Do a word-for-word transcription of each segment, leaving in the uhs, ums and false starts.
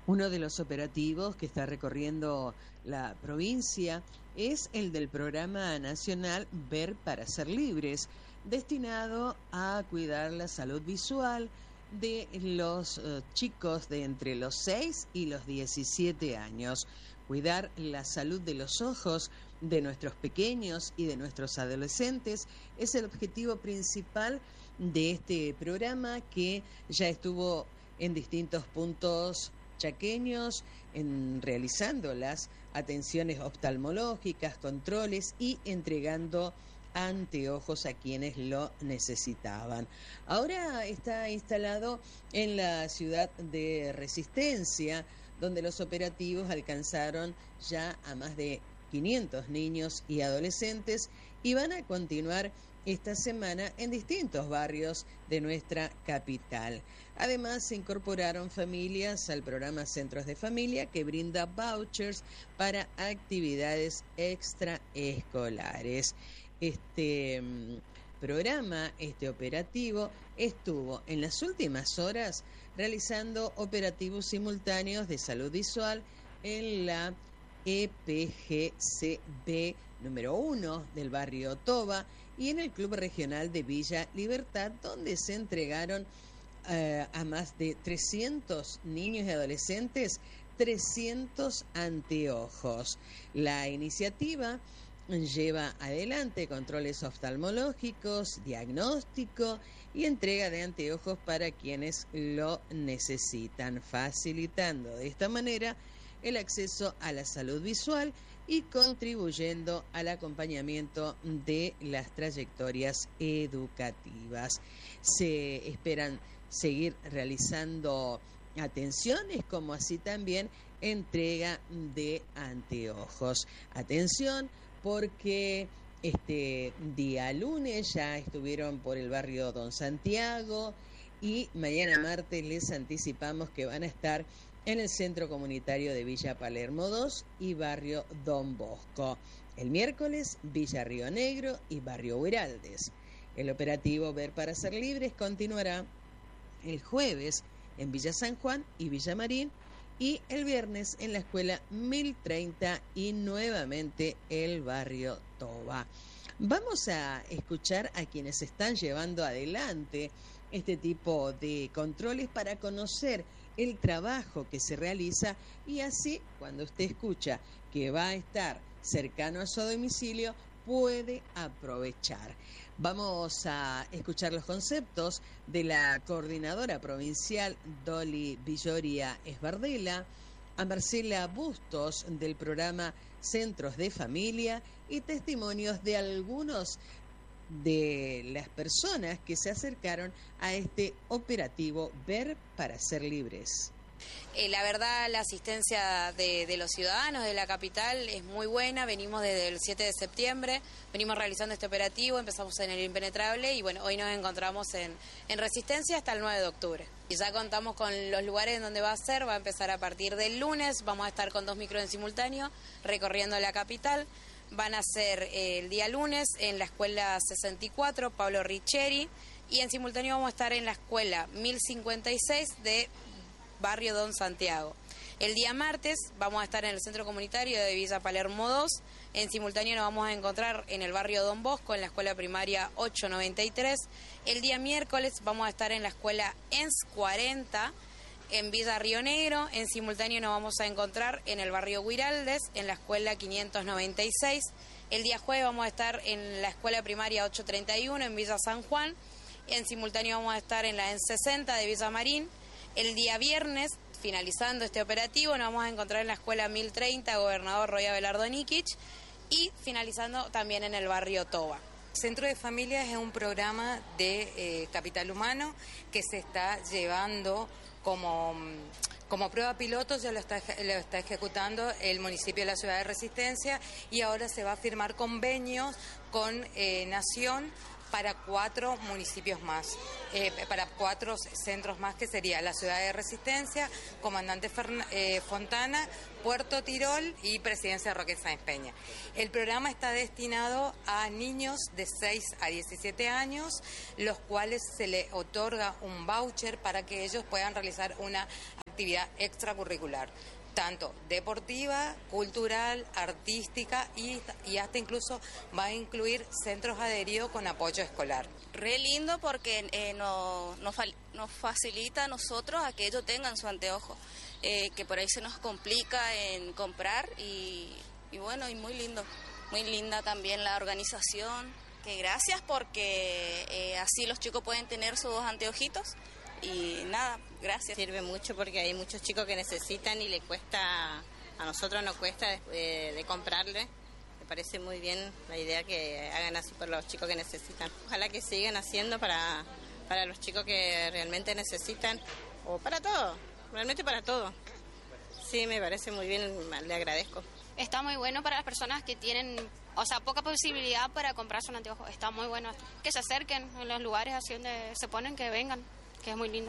Uno de los operativos que está recorriendo la provincia es el del Programa Nacional Ver para Ser Libres, destinado a cuidar la salud visual de los uh, chicos de entre los seis y los diecisiete años. Cuidar la salud de los ojos de nuestros pequeños y de nuestros adolescentes es el objetivo principal de este programa, que ya estuvo en distintos puntos chaqueños en realizando las atenciones oftalmológicas, controles y entregando anteojos a quienes lo necesitaban. Ahora está instalado en la ciudad de Resistencia, donde los operativos alcanzaron ya a más de quinientos niños y adolescentes y van a continuar esta semana en distintos barrios de nuestra capital. Además, se incorporaron familias al programa Centros de Familia, que brinda vouchers para actividades extraescolares. Este mmm, programa, este operativo, estuvo en las últimas horas realizando operativos simultáneos de salud visual en la E P G C B número uno del barrio Toba y en el Club Regional de Villa Libertad, donde se entregaron uh, a más de trescientos niños y adolescentes trescientos anteojos. La iniciativa lleva adelante controles oftalmológicos, diagnóstico y entrega de anteojos para quienes lo necesitan, facilitando de esta manera el acceso a la salud visual y contribuyendo al acompañamiento de las trayectorias educativas. Se esperan seguir realizando atenciones, como así también entrega de anteojos. Atención, porque este día lunes ya estuvieron por el barrio Don Santiago y mañana martes les anticipamos que van a estar en el Centro Comunitario de Villa Palermo dos y Barrio Don Bosco. El miércoles, Villa Río Negro y Barrio Huiraldes. El operativo Ver para Ser Libres continuará el jueves en Villa San Juan y Villa Marín y el viernes en la Escuela mil treinta y nuevamente el Barrio Toba. Vamos a escuchar a quienes están llevando adelante este tipo de controles para conocer el trabajo que se realiza y así, cuando usted escucha que va a estar cercano a su domicilio, puede aprovechar. Vamos a escuchar los conceptos de la coordinadora provincial Dolly Villoria Esbardela, a Marcela Bustos del programa Centros de Familia y testimonios de algunos de las personas que se acercaron a este operativo Ver para Ser Libres. Eh, la verdad, la asistencia de, de los ciudadanos de la capital es muy buena. Venimos desde el siete de septiembre, venimos realizando este operativo, empezamos en el Impenetrable y bueno, hoy nos encontramos en, en Resistencia hasta el nueve de octubre. Y ya contamos con los lugares en donde va a ser, va a empezar a partir del lunes, vamos a estar con dos micros en simultáneo recorriendo la capital. Van a ser eh, el día lunes en la escuela sesenta y cuatro, Pablo Richeri, y en simultáneo vamos a estar en la escuela mil cincuenta y seis de Barrio Don Santiago. El día martes vamos a estar en el Centro Comunitario de Villa Palermo dos, en simultáneo nos vamos a encontrar en el Barrio Don Bosco, en la escuela primaria ochocientos noventa y tres. El día miércoles vamos a estar en la escuela E N S cuarenta, en Villa Río Negro. En simultáneo nos vamos a encontrar en el barrio Huiraldes, en la escuela quinientos noventa y seis. El día jueves vamos a estar en la escuela primaria ochocientos treinta y uno en Villa San Juan. En simultáneo vamos a estar en la E N sesenta de Villa Marín. El día viernes, finalizando este operativo, nos vamos a encontrar en la escuela mil treinta, Gobernador Roy Abelardo Nikich, y finalizando también en el barrio Toba. Centro de Familias es un programa de eh, capital humano que se está llevando como, como prueba piloto, ya lo está, lo está ejecutando el municipio de la ciudad de Resistencia y ahora se va a firmar convenios con eh, Nación para cuatro municipios más, eh, para cuatro centros más, que sería la ciudad de Resistencia, Comandante Fern- eh, Fontana, Puerto Tirol y Presidencia Roque Sáenz Peña. El programa está destinado a niños de seis a diecisiete años, los cuales se le otorga un voucher para que ellos puedan realizar una actividad extracurricular, tanto deportiva, cultural, artística y, y hasta incluso va a incluir centros adheridos con apoyo escolar. Re lindo porque eh, no, nos, nos facilita a nosotros a que ellos tengan su anteojo, eh, que por ahí se nos complica en comprar y, y bueno, y muy lindo, muy linda también la organización, que gracias porque eh, así los chicos pueden tener sus anteojitos. Y nada, gracias. Sirve mucho porque hay muchos chicos que necesitan y le cuesta, a nosotros nos cuesta de, de comprarle. Me parece muy bien la idea que hagan así por los chicos que necesitan. Ojalá que sigan haciendo para, para los chicos que realmente necesitan, o para todo, realmente para todo. Sí, me parece muy bien, le agradezco. Está muy bueno para las personas que tienen, o sea, poca posibilidad para comprarse un anteojo. Está muy bueno que se acerquen en los lugares así donde se ponen, que vengan, que es muy lindo.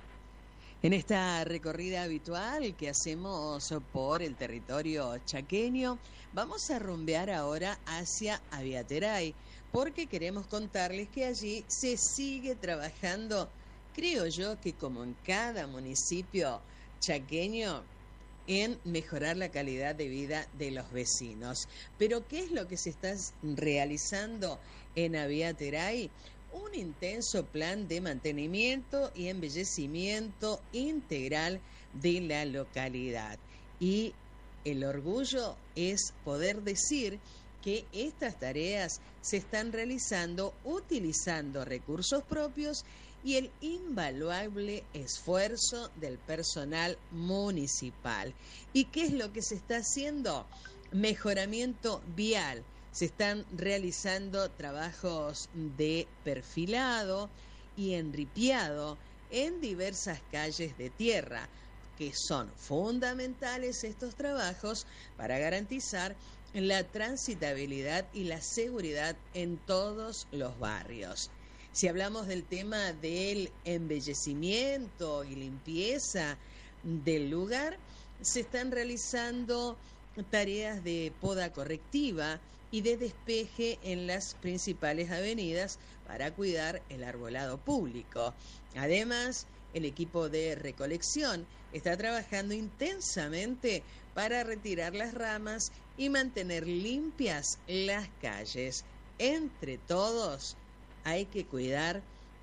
En esta recorrida habitual que hacemos por el territorio chaqueño, vamos a rumbear ahora hacia Aviateray, porque queremos contarles que allí se sigue trabajando, creo yo que como en cada municipio chaqueño, en mejorar la calidad de vida de los vecinos. Pero ¿qué es lo que se está realizando en Aviateray? Un intenso plan de mantenimiento y embellecimiento integral de la localidad. Y el orgullo es poder decir que estas tareas se están realizando utilizando recursos propios y el invaluable esfuerzo del personal municipal. ¿Y qué es lo que se está haciendo? Mejoramiento vial. Se están realizando trabajos de perfilado y enripiado en diversas calles de tierra, que son fundamentales estos trabajos para garantizar la transitabilidad y la seguridad en todos los barrios. Si hablamos del tema del embellecimiento y limpieza del lugar, se están realizando tareas de poda correctiva y de despeje en las principales avenidas para cuidar el arbolado público. Además, el equipo de recolección está trabajando intensamente para retirar las ramas y mantener limpias las calles. Entre todos, hay que cuidar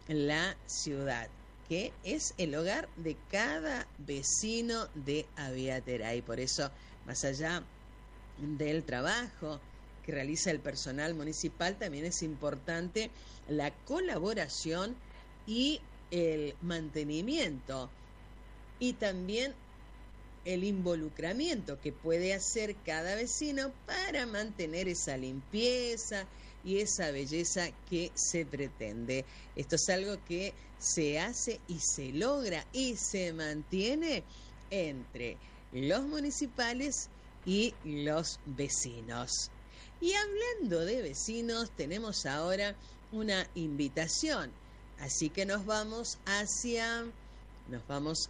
la ciudad, que es el hogar de cada vecino de Aviateray. Por eso, más allá del trabajo que realiza el personal municipal, también es importante la colaboración y el mantenimiento y también el involucramiento que puede hacer cada vecino para mantener esa limpieza y esa belleza que se pretende. Esto es algo que se hace y se logra y se mantiene entre los municipales y los vecinos. Y hablando de vecinos, tenemos ahora una invitación. Así que nos vamos hacia, nos vamos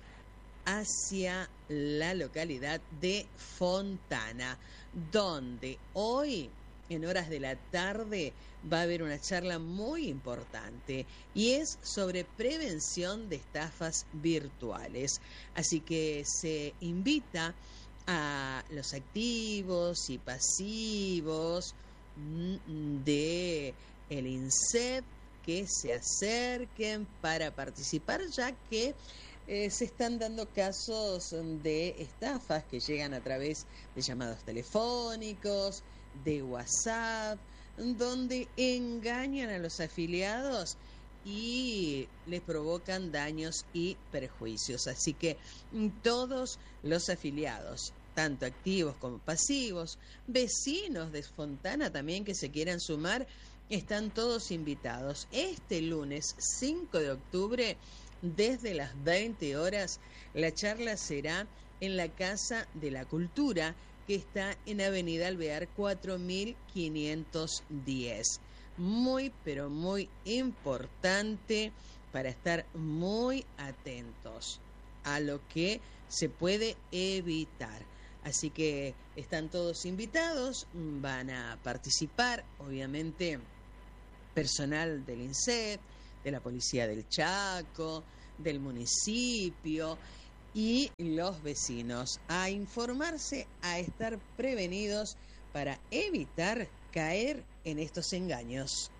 hacia la localidad de Fontana, donde hoy, en horas de la tarde, va a haber una charla muy importante y es sobre prevención de estafas virtuales. Así que se invita a los activos y pasivos de el INSEP que se acerquen para participar, ya que eh, se están dando casos de estafas que llegan a través de llamados telefónicos, de WhatsApp, donde engañan a los afiliados y les provocan daños y perjuicios. Así que todos los afiliados, tanto activos como pasivos, vecinos de Fontana también que se quieran sumar, están todos invitados. Este lunes cinco de octubre, desde las veinte horas, la charla será en la Casa de la Cultura, que está en Avenida Alvear cuatro mil quinientos diez. Muy, pero muy importante para estar muy atentos a lo que se puede evitar. Así que están todos invitados, van a participar, obviamente, personal del INSEP, de la Policía del Chaco, del municipio, y los vecinos a informarse, a estar prevenidos para evitar caer en estos engaños.